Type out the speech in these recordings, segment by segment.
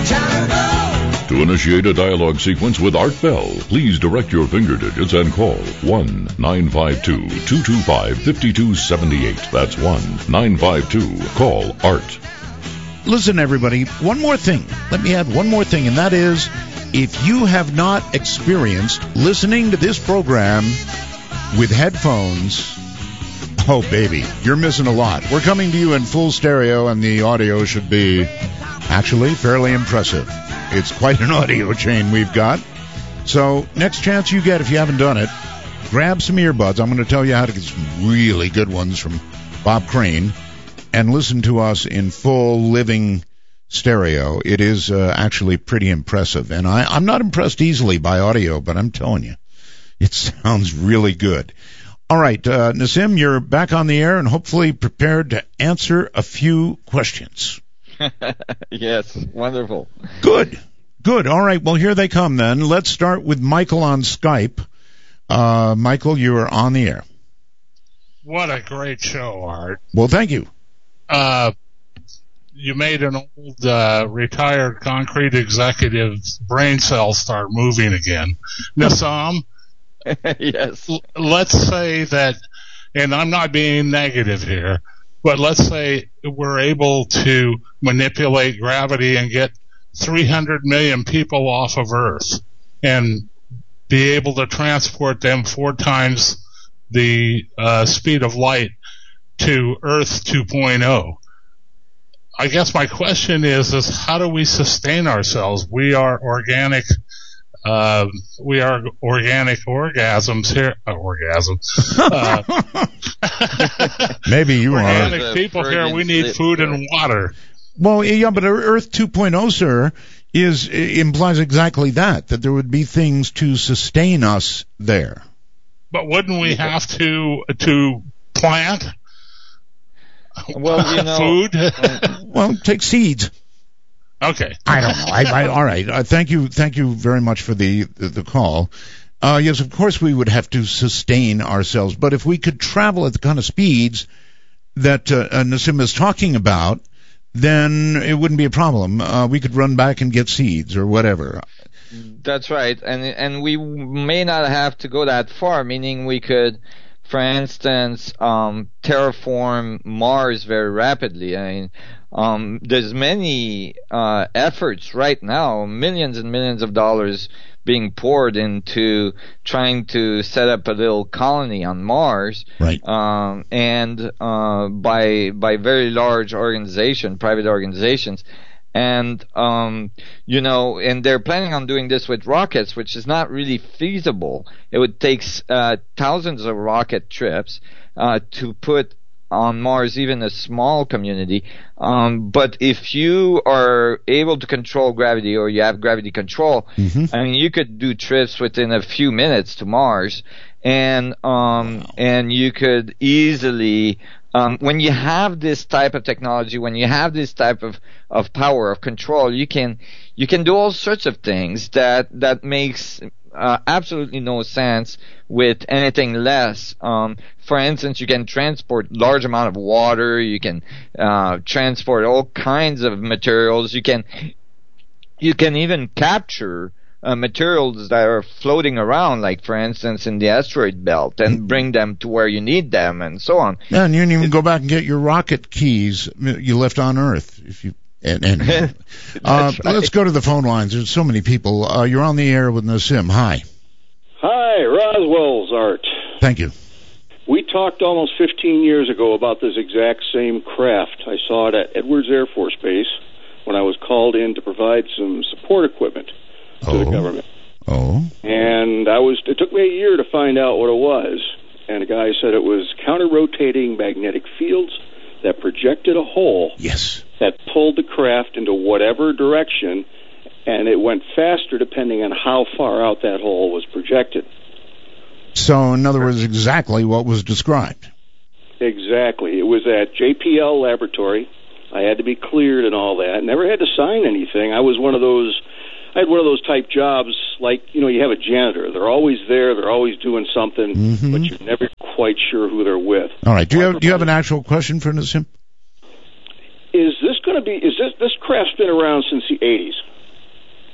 To initiate a dialogue sequence with Art Bell, please direct your finger digits and call 1-952-225-5278. That's 1-952-CALL-ART. Listen, everybody, one more thing. Let me add one more thing, and that is, if you have not experienced listening to this program with headphones, oh, baby, you're missing a lot. We're coming to you in full stereo, and the audio should be actually fairly impressive. It's quite an audio chain we've got. So next chance you get, if you haven't done it, grab some earbuds. I'm going to tell you how to get some really good ones from Bob Crane and listen to us in full living stereo. It is actually pretty impressive. And I'm not impressed easily by audio, but I'm telling you, it sounds really good. All right, Nassim, you're back on the air and hopefully prepared to answer a few questions. Yes, wonderful. Good. All right, well, here they come then. Let's start with Michael on Skype. Michael, you are on the air. What a great show, Art. Well, thank you. You made an old retired concrete executive's brain cells start moving again. Nassim, Yes. let's say that, and I'm not being negative here, but let's say we're able to manipulate gravity and get 300 million people off of Earth and be able to transport them 4 times the speed of light to Earth 2.0. I guess my question is how do we sustain ourselves? We are organic orgasms here. Maybe you are. Organic people here. We need food and water. Well, yeah, but Earth 2.0, sir, implies exactly that there would be things to sustain us there. But wouldn't we have to plant? Well, food. Well, take seeds. Okay. I don't know. All right. Thank you very much for the call. Yes, of course we would have to sustain ourselves, but if we could travel at the kind of speeds that Nassim is talking about, then it wouldn't be a problem. We could run back and get seeds or whatever. That's right, and we may not have to go that far. Meaning, we could, for instance, terraform Mars very rapidly. I mean, there's many efforts right now, millions and millions of dollars being poured into trying to set up a little colony on Mars, right? And by very large private organizations. And, and they're planning on doing this with rockets, which is not really feasible. It would take thousands of rocket trips to put on Mars even a small community. But if you are able to control gravity, or you have gravity control, I mean, you could do trips within a few minutes to Mars, and you could easily, when you have this type of technology, when you have this type of power of control, you can do all sorts of things that makes absolutely no sense with anything less. For instance, you can transport large amount of water. You can transport all kinds of materials. You can even capture materials that are floating around, like for instance in the asteroid belt, and bring them to where you need them, and so on. Yeah, and you can even go back and get your rocket keys you left on Earth if you. Right. Let's go to the phone lines. There's so many people. You're on the air with Nassim. Hi. Hi, Roswell's Art. Thank you. We talked almost 15 years ago about this exact same craft. I saw it at Edwards Air Force Base when I was called in to provide some support equipment to the government. And it took me a year to find out what it was. And a guy said it was counter-rotating magnetic fields that projected a hole. Yes. That pulled the craft into whatever direction, and it went faster depending on how far out that hole was projected. So, in other words, exactly what was described. Exactly. It was at JPL Laboratory. I had to be cleared and all that. Never had to sign anything. I had one of those type jobs, like, you have a janitor. They're always there. They're always doing something, but you're never quite sure who they're with. All right. Do you have an actual question for Nassim? Is this craft's been around since the 80s?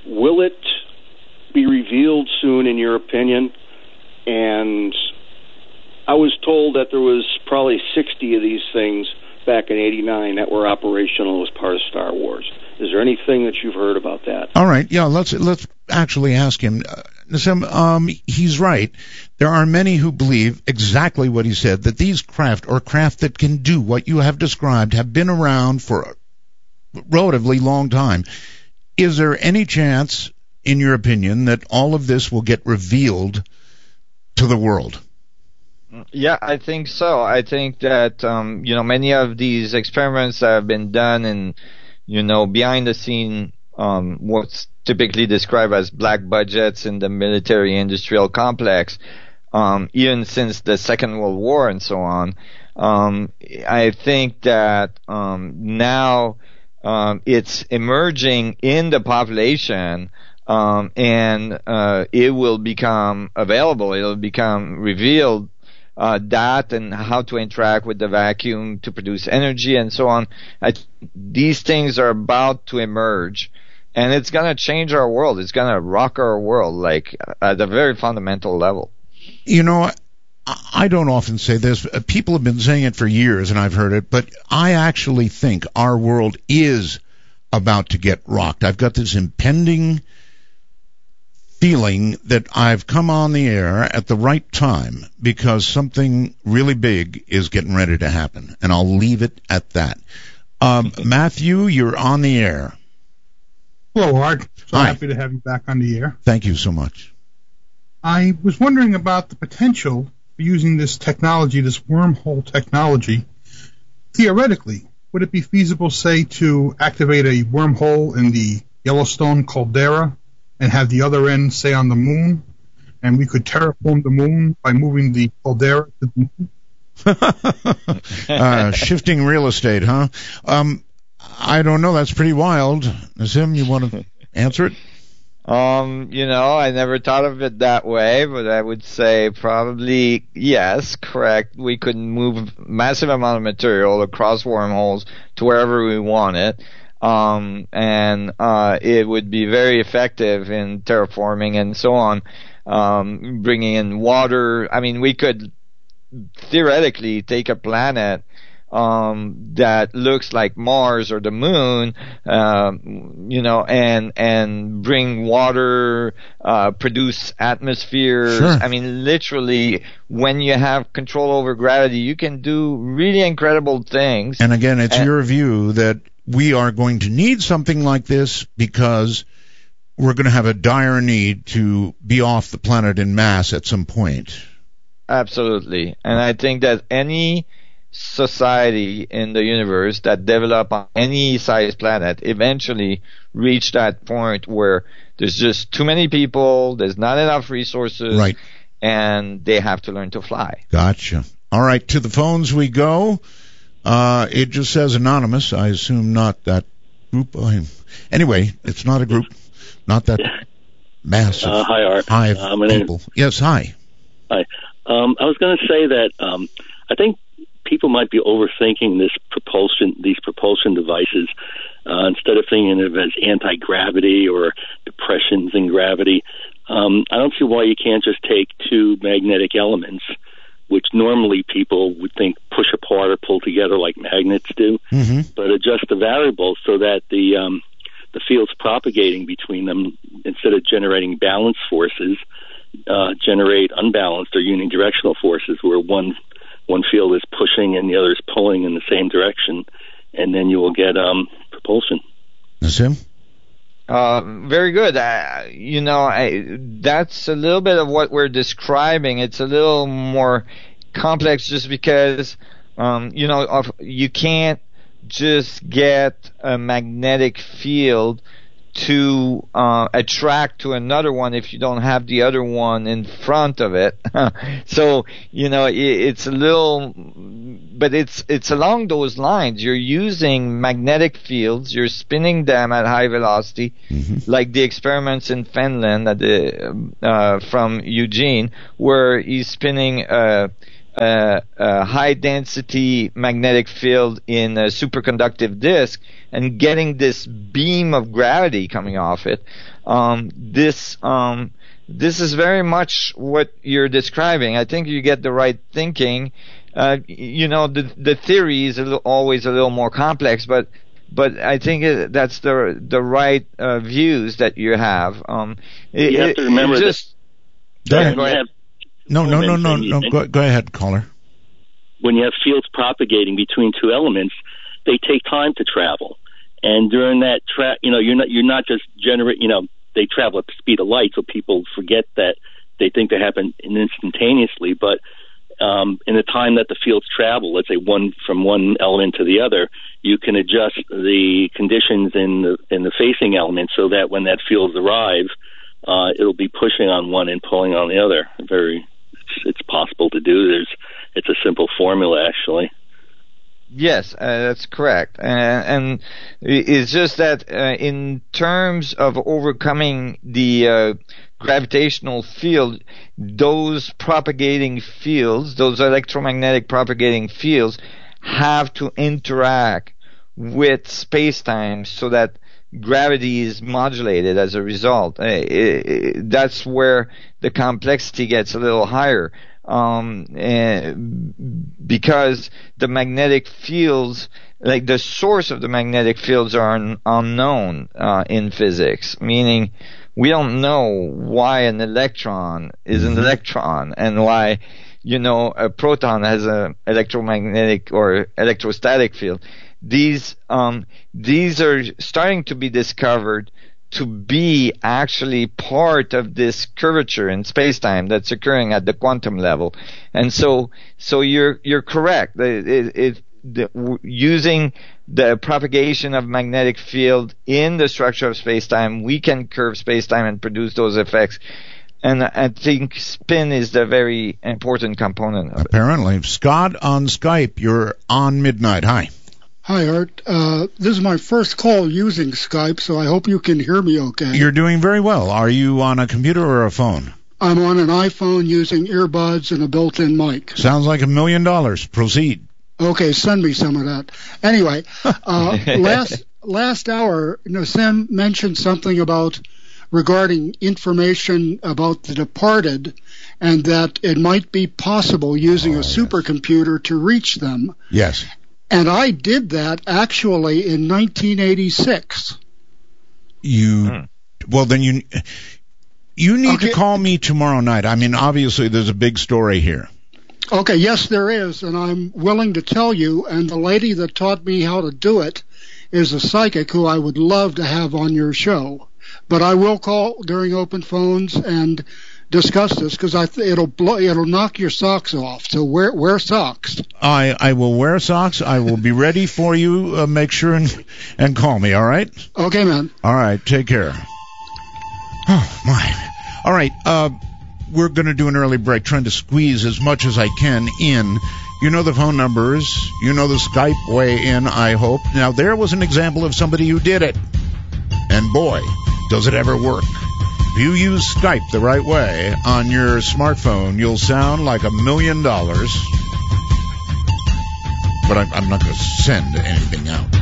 Will it be revealed soon, in your opinion? And I was told that there was probably 60 of these things back in '89 that were operational as part of Star Wars. Is there anything that you've heard about that? All right, yeah, let's actually ask him. Nassim, he's right. There are many who believe exactly what he said, that these craft that can do what you have described have been around for a relatively long time. Is there any chance, in your opinion, that all of this will get revealed to the world? Yeah, I think so. I think that many of these experiments that have been done in behind the scene, what's typically described as black budgets in the military industrial complex, even since the Second World War and so on. I think that now it's emerging in the population, and it will become available. It'll become revealed. That and how to interact with the vacuum to produce energy and so on. These things are about to emerge, and it's going to change our world. It's going to rock our world, like at a very fundamental level. I don't often say this. People have been saying it for years, and I've heard it, but I actually think our world is about to get rocked. I've got this impending feeling that I've come on the air at the right time because something really big is getting ready to happen, and I'll leave it at that. Matthew, you're on the air. Hello, Art. So Hi. Happy to have you back on the air. Thank you so much. I was wondering about the potential for using this technology, this wormhole technology. Theoretically, would it be feasible, say, to activate a wormhole in the Yellowstone caldera and have the other end, say, on the moon, and we could terraform the moon by moving the caldera to the moon? Shifting real estate, huh? I don't know. That's pretty wild. Nassim, you want to answer it? I never thought of it that way, but I would say probably yes, correct. We could move massive amount of material across wormholes to wherever we want it. And it would be very effective in terraforming and so on, bringing in water. I mean, we could theoretically take a planet that looks like Mars or the moon, and bring water, produce atmospheres. Sure. I mean, literally, when you have control over gravity, you can do really incredible things. And again, it's your view that we are going to need something like this because we're going to have a dire need to be off the planet en masse at some point. Absolutely. And I think that any society in the universe that develop on any size planet eventually reach that point where there's just too many people, there's not enough resources, right, and they have to learn to fly. Gotcha. All right, to the phones we go. It just says anonymous. I assume not that group. Anyway, it's not a group, not that massive. Hi, Art. Hi, people. Yes, hi. Hi. I was going to say that I think people might be overthinking these propulsion devices. Instead of thinking of it as anti-gravity or depressions in gravity, I don't see why you can't just take two magnetic elements, which normally people would think push apart or pull together like magnets do, but adjust the variables so that the fields propagating between them, instead of generating balanced forces, generate unbalanced or unidirectional forces where one field is pushing and the other is pulling in the same direction, and then you will get propulsion. Nassim? Very good. That's a little bit of what we're describing. It's a little more complex just because, you can't just get a magnetic field to attract to another one if you don't have the other one in front of it. So, it's a little, but it's along those lines. You're using magnetic fields, you're spinning them at high velocity, like the experiments in Finland from Eugene, where he's spinning a high density magnetic field in a superconductive disk and getting this beam of gravity coming off it. This is very much what you're describing. I think you get the right thinking. The theory is always a little more complex, but I think that's the right views that you have. You have to remember just go ahead. No. Go ahead, caller. When you have fields propagating between two elements, they take time to travel, and during that you're not just they travel at the speed of light, so people forget that they think they happen instantaneously. But in the time that the fields travel, let's say from one element to the other, you can adjust the conditions in the facing element so that when that fields arrive, it'll be pushing on one and pulling on the other. It's possible to do. It's a simple formula, actually. Yes, that's correct. And it's just that in terms of overcoming the gravitational field, those propagating fields, those electromagnetic propagating fields, have to interact with space-time so that gravity is modulated as a result. That's where the complexity gets a little higher. Because the magnetic fields, like the source of the magnetic fields, are unknown in physics, meaning we don't know why an electron is an electron and why, a proton has an electromagnetic or electrostatic field. These are starting to be discovered to be actually part of this curvature in space-time that's occurring at the quantum level. And so you're correct. Using the propagation of magnetic field in the structure of space-time, we can curve space-time and produce those effects. And I think spin is the very important component of it. Apparently. Scott on Skype, you're on Midnight. Hi. Hi, Art. This is my first call using Skype, so I hope you can hear me okay. You're doing very well. Are you on a computer or a phone? I'm on an iPhone using earbuds and a built-in mic. Sounds like $1 million. Proceed. Okay, send me some of that. Anyway, last hour, Sam mentioned something regarding information about the departed, and that it might be possible using a supercomputer to reach them. Yes. And I did that actually in 1986. Well, then you need to call me tomorrow night. I mean, obviously there's a big story here. Okay, yes, there is, and I'm willing to tell you, and the lady that taught me how to do it is a psychic who I would love to have on your show. But I will call during open phones and discuss this, because it'll knock your socks off. So wear socks. I will wear socks. I will be ready for you. Make sure and call me. All right. Okay, man. All right. Take care. Oh my. All right. We're going to do an early break, trying to squeeze as much as I can in. You know the phone numbers. You know the Skype way in, I hope. Now, there was an example of somebody who did it. And boy, does it ever work. If you use Skype the right way on your smartphone, you'll sound like $1 million. But I'm not going to send anything out.